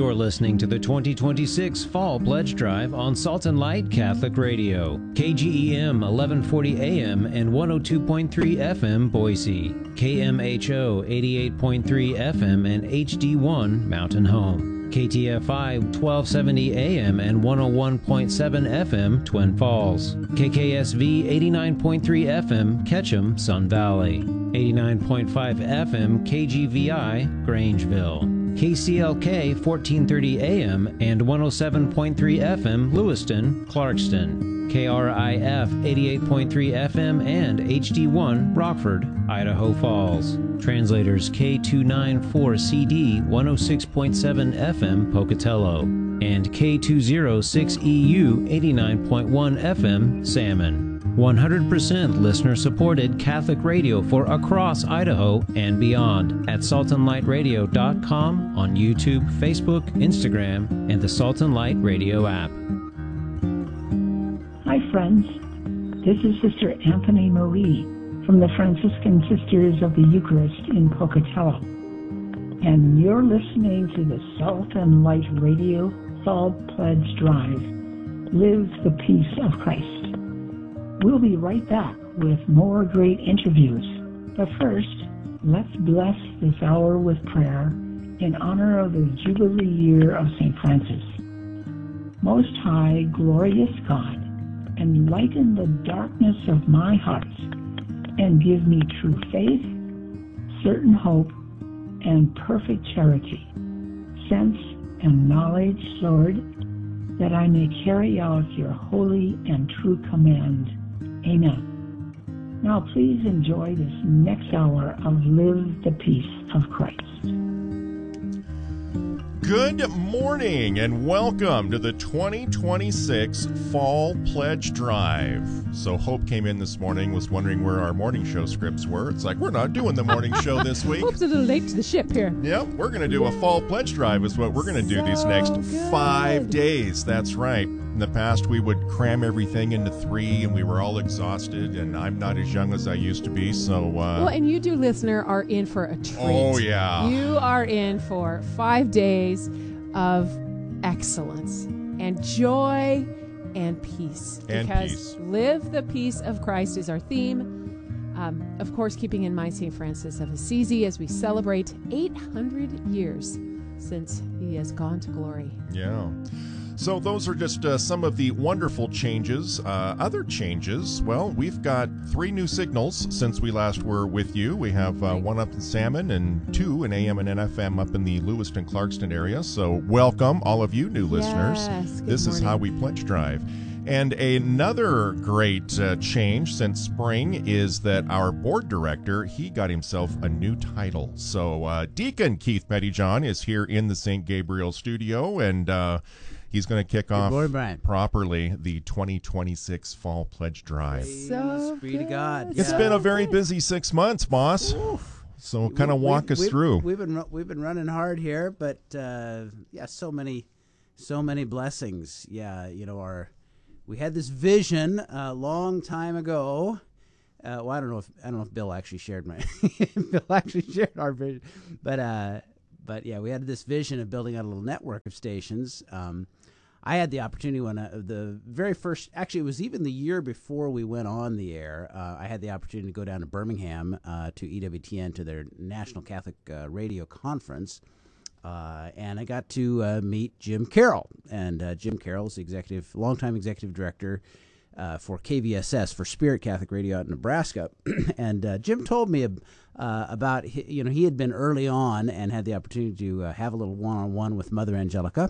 You're listening to the 2026 Fall Pledge Drive on Salt and Light Catholic Radio, KGEM 1140 AM and 102.3 FM Boise, KMHO 88.3 FM and HD1 Mountain Home, KTFI 1270 AM and 101.7 FM Twin Falls, KKSV 89.3 FM Ketchum Sun Valley, 89.5 FM KGVI Grangeville, KCLK 1430 AM and 107.3 FM Lewiston, Clarkston, KRIF 88.3 FM and HD1 Rockford, Idaho Falls. Translators K294CD 106.7 FM Pocatello and K206EU 89.1 FM Salmon. 100% listener-supported Catholic radio for across Idaho and beyond at saltandlightradio.com on YouTube, Facebook, Instagram, and the Salt and Light Radio app. Hi, friends. This is Sister Anthony Marie from the Franciscan Sisters of the Eucharist in Pocatello. And you're listening to the Salt and Light Radio Fall Pledge Drive. Live the peace of Christ. We'll be right back with more great interviews. But first, let's bless this hour with prayer in honor of the Jubilee year of St. Francis. Most High, glorious God, enlighten the darkness of my heart and give me true faith, certain hope, and perfect charity, sense and knowledge, Lord, that I may carry out your holy and true command. Amen. Now please enjoy this next hour of Live the Peace of Christ. Good morning and welcome to the 2026 Fall Pledge Drive. So Hope came in this morning, was wondering where our morning show scripts were. It's like, we're not doing the morning show this week. Hope's a little late to the ship here. Yep, we're going to do a Fall Pledge Drive is what we're going to do these next 5 days. That's right. In the past, we would cram everything into 3, and we were all exhausted, and I'm not as young as I used to be, so... Well, and you, dear listener, are in for a treat. Oh, yeah. You are in for 5 days of excellence and joy and peace. And because peace. Live the Peace of Christ is our theme. Of course, keeping in mind St. Francis of Assisi as we celebrate 800 years since he has gone to glory. Yeah. So those are just some of the wonderful changes. Other changes, well, we've got 3 new signals since we last were with you. We have one up in Salmon and 2 in AM and NFM up in the Lewiston, Clarkston area. So welcome, all of you new listeners. This is How We Pledge Drive. And another great change since spring is that our board director, he got himself a new title. So Deacon Keith Pettyjohn is here in the St. Gabriel studio, and he's going to kick off properly the 2026 Fall Pledge Drive. So be to God. It's been a very busy 6 months, boss. Oof. So kind of walk us through. We've been running hard here, but so many blessings. Yeah, we had this vision a long time ago. Well, I don't know if Bill actually shared our vision, but yeah, we had this vision of building out a little network of stations. I had the opportunity when the very first, actually it was even the year before we went on the air, I had the opportunity to go down to Birmingham to EWTN to their National Catholic Radio Conference, and I got to meet Jim Carroll. And Jim Carroll is the longtime executive director for KVSS, for Spirit Catholic Radio out in Nebraska. And Jim told me about, he had been early on and had the opportunity to have a little one-on-one with Mother Angelica.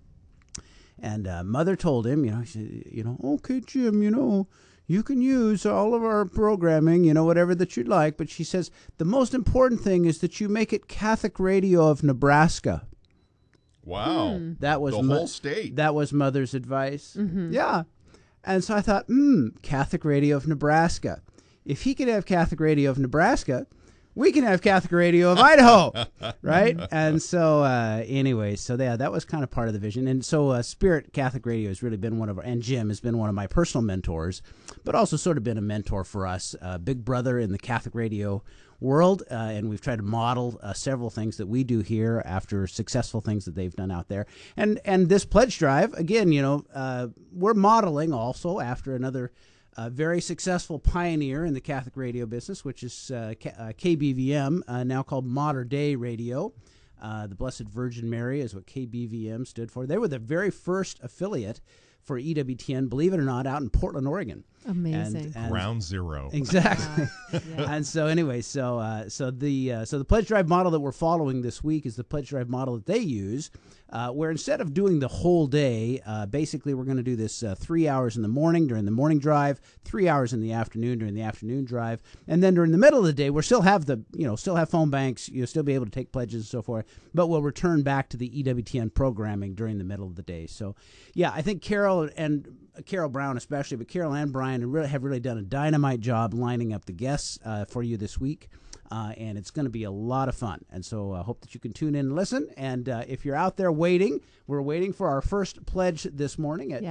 And Mother told him, okay, Jim, you can use all of our programming, whatever that you'd like. But she says, the most important thing is that you make it Catholic Radio of Nebraska. Wow. That was the whole state. That was Mother's advice. Mm-hmm. Yeah. And so I thought, Catholic Radio of Nebraska. If he could have Catholic Radio of Nebraska, we can have Catholic Radio of Idaho, right? And so anyway, so yeah, that was kind of part of the vision. And so Spirit Catholic Radio has really been and Jim has been one of my personal mentors, but also sort of been a mentor for us, big brother in the Catholic radio world, and we've tried to model several things that we do here after successful things that they've done out there. And this pledge drive, again, we're modeling also after another very successful pioneer in the Catholic radio business, which is KBVM, now called Mater Dei Radio. The Blessed Virgin Mary is what KBVM stood for. They were the very first affiliate for EWTN, believe it or not, out in Portland, Oregon. Amazing. And Ground zero. Exactly. Yeah. And so anyway, so the pledge drive model that we're following this week is the pledge drive model that they use, where instead of doing the whole day, basically we're going to do this 3 hours in the morning during the morning drive, 3 hours in the afternoon during the afternoon drive, and then during the middle of the day we'll still have phone banks, you'll still be able to take pledges and so forth, but we'll return back to the EWTN programming during the middle of the day. So yeah, I think Carol Brown especially, but Carol and Brian have really done a dynamite job lining up the guests for you this week, and it's going to be a lot of fun. And so I hope that you can tune in and listen. And if you're out there waiting, we're waiting for our first pledge this morning at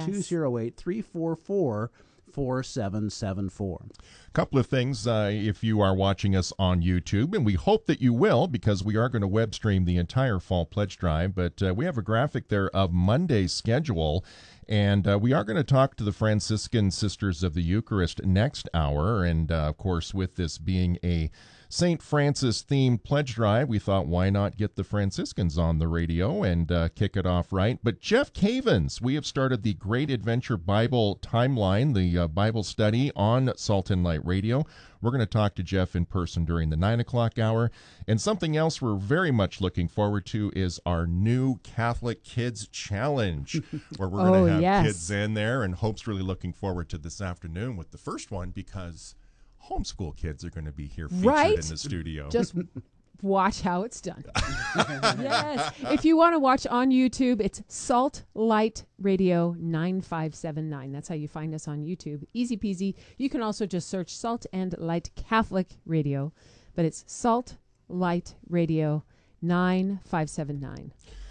208-344-4774. Couple of things if you are watching us on YouTube, and we hope that you will, because we are going to web stream the entire Fall Pledge Drive, but we have a graphic there of Monday's schedule, and we are going to talk to the Franciscan Sisters of the Eucharist next hour, and of course, with this being a St. Francis themed pledge drive, we thought, why not get the Franciscans on the radio and kick it off right? But Jeff Cavins, we have started the Great Adventure Bible Timeline, the Bible study on Salt and Light Radio. We're going to talk to Jeff in person during the 9 o'clock hour. And something else we're very much looking forward to is our new Catholic Kids Challenge, where we're going to have kids in there. And Hope's really looking forward to this afternoon with the first one, because homeschool kids are going to be here featured in the studio. Just watch how it's done. Yes. If you want to watch on YouTube, it's Salt Light Radio 9579. That's how you find us on YouTube. Easy peasy. You can also just search Salt and Light Catholic Radio, but it's Salt Light Radio 9579.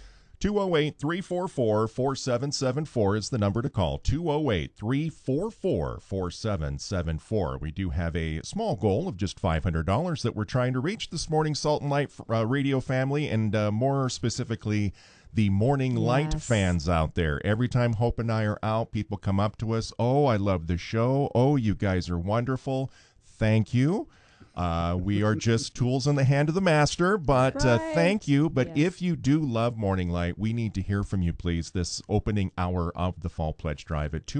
208-344-4774 is the number to call. 208-344-4774. We do have a small goal of just $500 that we're trying to reach this morning, Salt and Light Radio family, and more specifically, the Morning Light fans out there. Every time Hope and I are out, people come up to us, "Oh, I love the show. Oh, you guys are wonderful. Thank you." We are just tools in the hand of the master, but thank you. But if you do love Morning Light, we need to hear from you, please, this opening hour of the Fall Pledge Drive at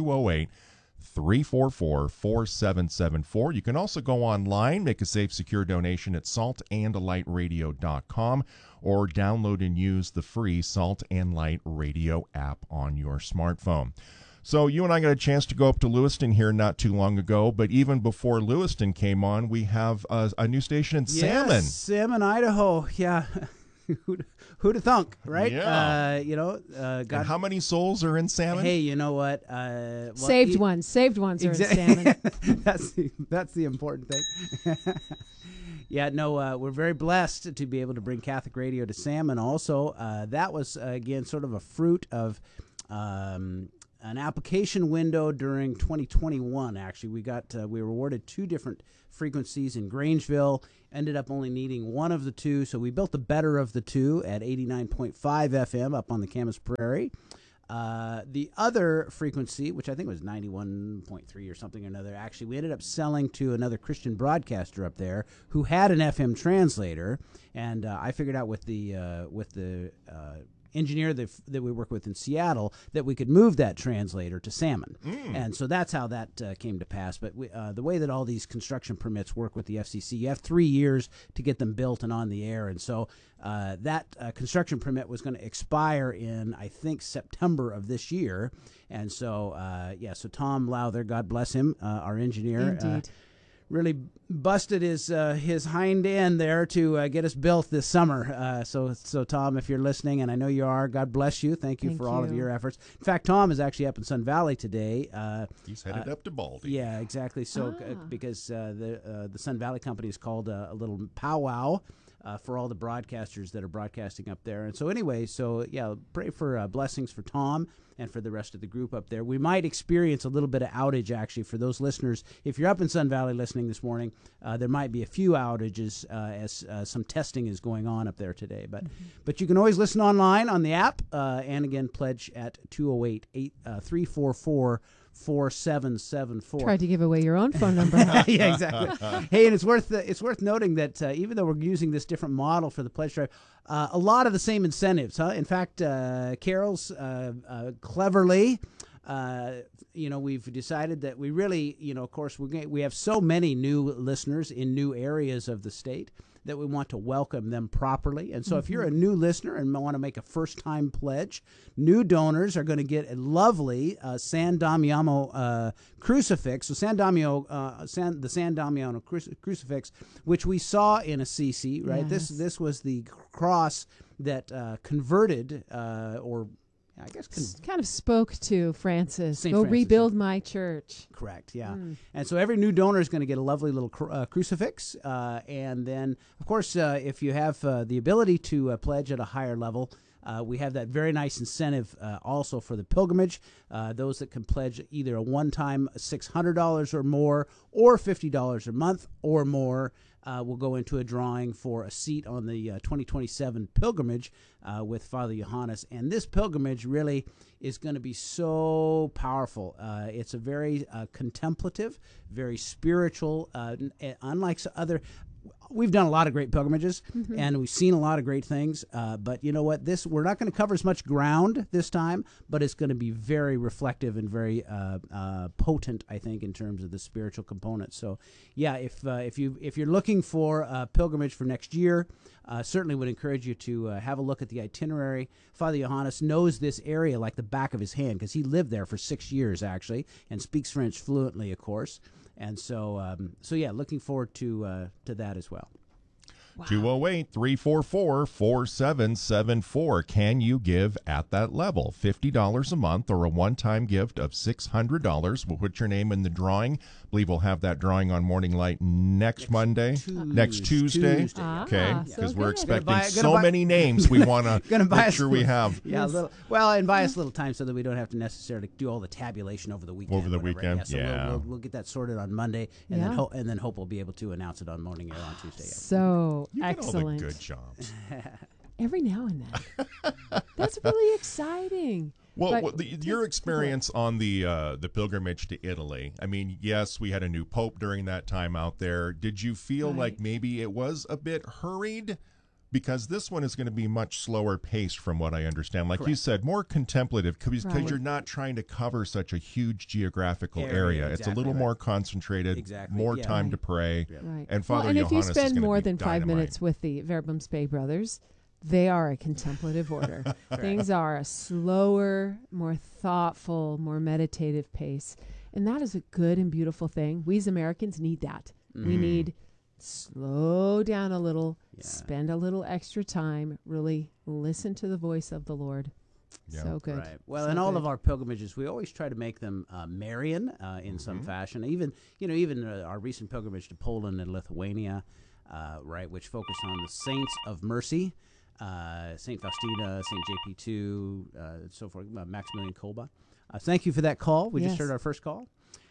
208-344-4774. You can also go online, make a safe, secure donation at saltandlightradio.com, or download and use the free Salt and Light Radio app on your smartphone. So you and I got a chance to go up to Lewiston here not too long ago, but even before Lewiston came on, we have a new station in Salmon. Salmon, Idaho. Yeah. Who'd have thunk, right? Yeah. And how many souls are in Salmon? Hey, you know what? Saved ones are in Salmon. That's the important thing. Yeah, no, we're very blessed to be able to bring Catholic Radio to Salmon. Also, that was, again, sort of a fruit of an application window during 2021. Actually, we were awarded 2 different frequencies in Grangeville, ended up only needing one of the 2, so we built the better of the 2 at 89.5 FM up on the Camas Prairie. The other frequency, which I think was 91.3 or something or another, actually we ended up selling to another Christian broadcaster up there who had an FM translator, and I figured out with the engineer that we work with in Seattle that we could move that translator to Salmon. And so that's how that came to pass. But the way that all these construction permits work with the FCC, you have 3 years to get them built and on the air. And so that construction permit was going to expire in, I think, September of this year. And so, so Tom Lowther, God bless him, our engineer, Indeed. really busted his hind end there to get us built this summer. So Tom, if you're listening, and I know you are, God bless you. Thank you for all of your efforts. In fact, Tom is actually up in Sun Valley today. He's headed up to Baldy. Yeah, exactly. So because the Sun Valley company has called a little powwow for all the broadcasters that are broadcasting up there. And so anyway, pray for blessings for Tom and for the rest of the group up there. We might experience a little bit of outage, actually, for those listeners. If you're up in Sun Valley listening this morning, there might be a few outages as some testing is going on up there today. But you can always listen online on the app, and again, pledge at 208-344-4774. Tried to give away your own phone number. Yeah, exactly. Hey, and it's worth noting that even though we're using this different model for the pledge drive, a lot of the same incentives, huh? In fact, Carol's cleverly, we've decided that we really, of course, we have so many new listeners in new areas of the state that we want to welcome them properly. And so if you're a new listener and want to make a first-time pledge, new donors are going to get a lovely San Damiano crucifix. So the San Damiano crucifix, which we saw in Assisi, right? Yes. This was the cross that converted or I guess kind of spoke to Francis. Saint Go Francis, rebuild my church. Correct, yeah. And so every new donor is going to get a lovely little crucifix. And then, of course, if you have the ability to pledge at a higher level, we have that very nice incentive also for the pilgrimage. Those that can pledge either a one-time $600 or more or $50 a month or more will go into a drawing for a seat on the 2027 pilgrimage with Father Johannes. And this pilgrimage really is going to be so powerful. It's a very contemplative, very spiritual, unlike other. We've done a lot of great pilgrimages, and we've seen a lot of great things. But you know what? We're not going to cover as much ground this time, but it's going to be very reflective and very potent, I think, in terms of the spiritual component. So, yeah, if you're looking for a pilgrimage for next year, certainly would encourage you to have a look at the itinerary. Father Johannes knows this area like the back of his hand because he lived there for 6 years, actually, and speaks French fluently, of course. And so, looking forward to that as well. Wow. 208-344-4774. Can you give at that level? $50 a month or a one-time gift of $600. We'll put your name in the drawing. I believe we'll have that drawing on Morning Light next Tuesday. Okay, because we're expecting so many names. We want to make sure we have. Yeah, and buy us a little time so that we don't have to necessarily do all the tabulation over the weekend. Yeah. We'll get that sorted on Monday, and then hope we'll be able to announce it on Morning Air on Tuesday. So you excellent. Get all the good jobs. Every now and then. That's really exciting. Well, your experience on the pilgrimage to Italy, I mean, yes, we had a new pope during that time out there. Did you feel like maybe it was a bit hurried? Because this one is going to be much slower paced from what I understand. Like you said, more contemplative because you're not trying to cover such a huge geographical area. It's a little more concentrated, more time to pray. Right. And Father and Johannes if you spend more than dynamite. 5 minutes with the Verbum Spey brothers, they are a contemplative order. Things are a slower, more thoughtful, more meditative pace. And that is a good and beautiful thing. We as Americans need that. We need slow down a little, spend a little extra time, really listen to the voice of the Lord. Yeah. So good. Right. Well, so in all of our pilgrimages, we always try to make them Marian in some fashion. Even our recent pilgrimage to Poland and Lithuania, which focused on the saints of mercy, Saint Faustina, Saint JP2, so forth, Maximilian Kolbe. Thank you for that call. We just heard our first call.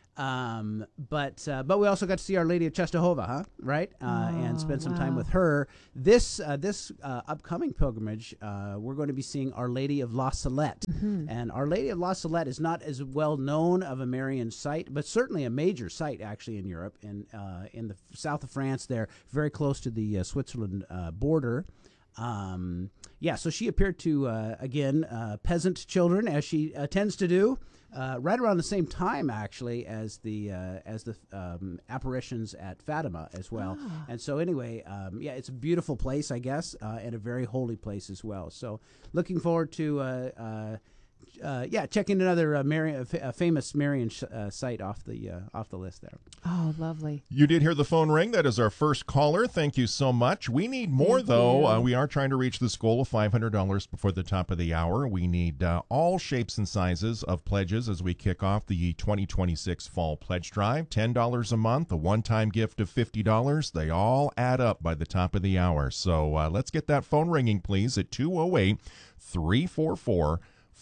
But we also got to see Our Lady of Czestochowa, right? And spend some time with her. This upcoming pilgrimage, we're going to be seeing Our Lady of La Salette. And Our Lady of La Salette is not as well known of a Marian site, but certainly a major site actually in Europe, in the south of France there, very close to the Switzerland border. So she appeared to, peasant children, as she tends to do, right around the same time, actually, as the apparitions at Fatima as well. And so anyway, it's a beautiful place, I guess, and a very holy place as well. So looking forward to checking another famous Marion site off the list there. Oh, lovely. You did hear the phone ring. That is our first caller. Thank you so much. We need more, though. We are trying to reach this goal of $500 before the top of the hour. We need all shapes and sizes of pledges as we kick off the 2026 Fall Pledge Drive. $10 a month, a one-time gift of $50. They all add up by the top of the hour. So let's get that phone ringing, please, at 208-344-4774,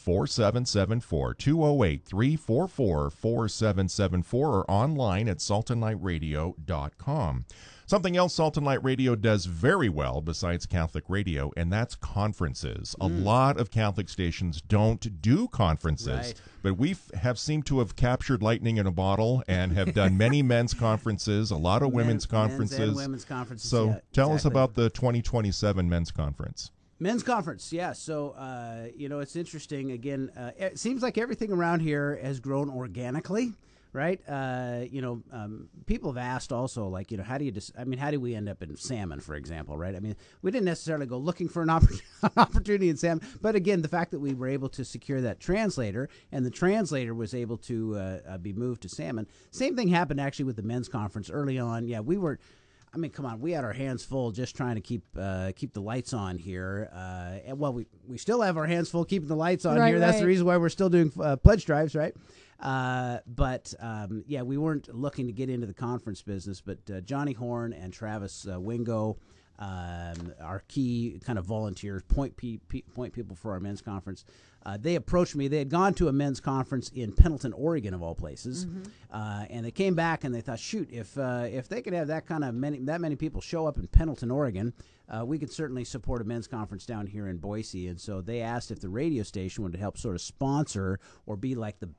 208-344-4774, or online at saltandlightradio.com. Something else Salt and Light Radio does very well besides Catholic radio, and that's conferences. A lot of Catholic stations don't do conferences, but we have seemed to have captured lightning in a bottle and have done many men's conferences, a lot of women's conferences. Men's and women's conferences. So tell us about the 2027 men's conference. Men's conference, yeah. So, it's interesting. Again, it seems like everything around here has grown organically, right? People have asked also, like, how do we end up in salmon, for example, right? I mean, we didn't necessarily go looking for an opportunity in salmon, but again, the fact that we were able to secure that translator, and the translator was able to be moved to salmon. Same thing happened actually with the men's conference early on. Yeah, we were. I mean, come on, we had our hands full just trying to keep the lights on here. And we still have our hands full keeping the lights on here. That's the reason why we're still doing pledge drives, right? But we weren't looking to get into the conference business. But Johnny Horn and Travis Wingo, our key kind of volunteers, point people for our men's conference. They approached me. They had gone to a men's conference in Pendleton, Oregon, of all places, and they came back and they thought, shoot, if they could have that many people show up in Pendleton, Oregon, we could certainly support a men's conference down here in Boise. And so they asked if the radio station would help sort of sponsor or be like the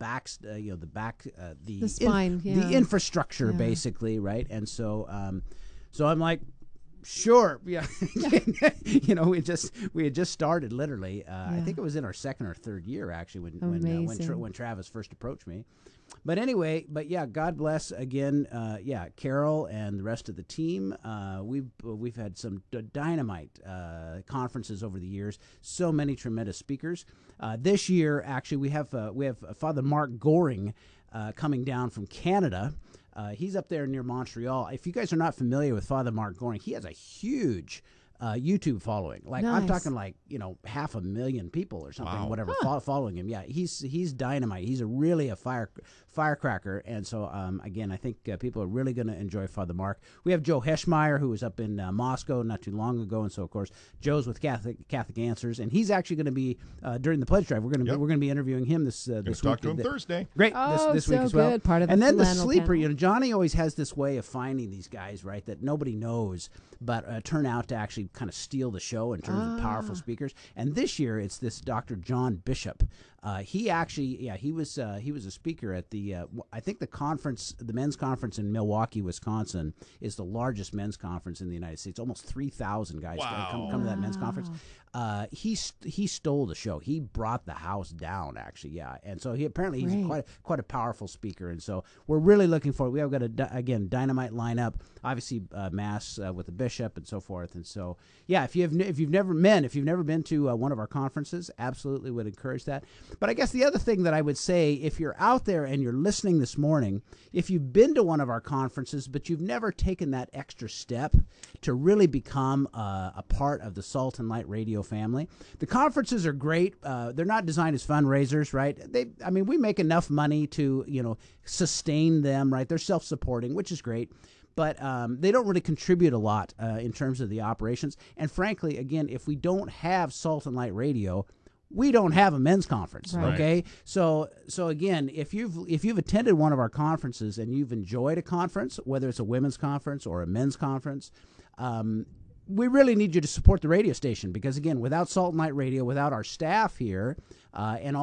spine, the infrastructure, basically, right? And so I'm like, sure, yeah. We had just started literally. I think it was in our second or third year actually when Travis first approached me. But anyway, God bless again. Carol and the rest of the team. We've had some dynamite conferences over the years. So many tremendous speakers. This year, actually, we have Father Mark Goring coming down from Canada. He's up there near Montreal. If you guys are not familiar with Father Mark Goring, he has a huge YouTube following. Like I'm talking like 500,000 people or something, whatever, following him. Yeah, he's dynamite. He's really a firecracker. And so again, I think people are really going to enjoy Father Mark. We have Joe Heschmeyer, who was up in Moscow not too long ago, and so of course Joe's with Catholic Answers, and he's actually going to be during the pledge drive. We're going to be interviewing him this week. Talk to him Thursday. Great, this week as well. Good. Part of and then the flannel sleeper. panel. Johnny always has this way of finding these guys, right, that nobody knows, but turn out to actually kind of steal the show in terms of powerful speakers. And this year it's this Dr. John Bishop. He actually, he was a speaker at the I think the men's conference in Milwaukee, Wisconsin, is the largest men's conference in the United States. Almost 3,000 guys come to that men's conference. He stole the show. He brought the house down, actually, and so he's quite a powerful speaker, and so we're really looking forward. We have got a dynamite lineup, obviously mass with the bishop and so forth, and so if you've never been to one of our conferences, absolutely would encourage that. But I guess the other thing that I would say, if you're out there and you're listening this morning, if you've been to one of our conferences but you've never taken that extra step to really become a part of the Salt and Light Radio family, the conferences are great. They're not designed as fundraisers, right? We make enough money to sustain them, right? They're self-supporting, which is great. But they don't really contribute a lot in terms of the operations. And frankly, again, if we don't have Salt and Light Radio, we don't have a men's conference. Right. Okay, so again, if you've attended one of our conferences and you've enjoyed a conference, whether it's a women's conference or a men's conference, we really need you to support the radio station, because again, without Salt and Light Radio, without our staff here, and